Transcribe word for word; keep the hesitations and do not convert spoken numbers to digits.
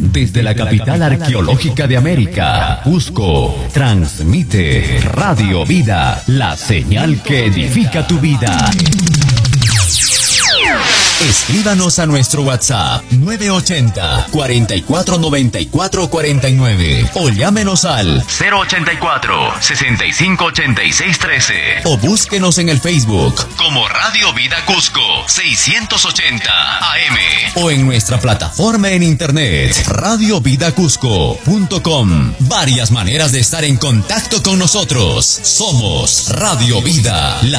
Desde la capital arqueológica de América, Cusco, transmite Radio Vida, la señal que edifica tu vida. Escríbanos a nuestro WhatsApp nueve ochenta, cuarenta y cuatro noventa y cuatro cuarenta y nueve o llámenos al cero ochenta y cuatro, sesenta y cinco ochenta y seis trece o búsquenos en el Facebook como Radio Vida Cusco seiscientos ochenta A M o en nuestra plataforma en internet radio vida cusco punto com. Varias maneras de estar en contacto con nosotros. Somos Radio Vida, la